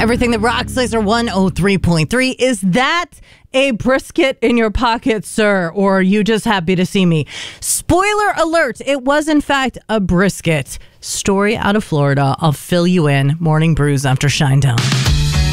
Everything that rocks, Laser 103.3. Is that a brisket in your pocket, sir? Or are you just happy to see me? Spoiler alert, it was in fact a brisket. Story out of Florida. I'll fill you in. Morning Brews after Shinedown.